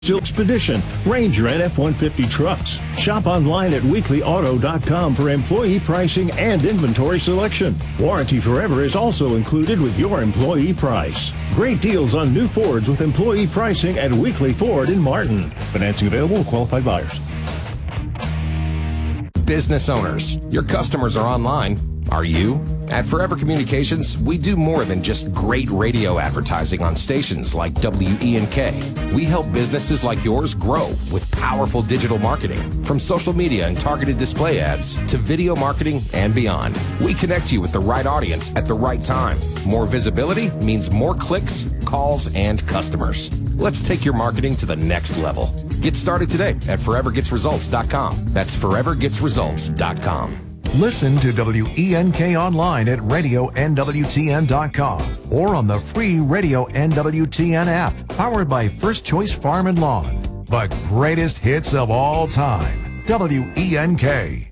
Expedition, Ranger, and F-150 trucks. Shop online at weeklyauto.com for employee pricing and inventory selection. Warranty Forever is also included with your employee price. Great deals on new Fords with employee pricing at Weekly Ford in Martin. Financing available to qualified buyers. Business owners, your customers are online. Are you? At Forever Communications, we do more than just great radio advertising on stations like WENK. We help businesses like yours grow with powerful digital marketing, from social media and targeted display ads to video marketing and beyond. We connect you with the right audience at the right time. More visibility means more clicks, calls, and customers. Let's take your marketing to the next level. Get started today at forevergetsresults.com. That's forevergetsresults.com. Listen to WENK online at radionwtn.com or on the free Radio NWTN app, powered by First Choice Farm and Lawn. The greatest hits of all time. WENK.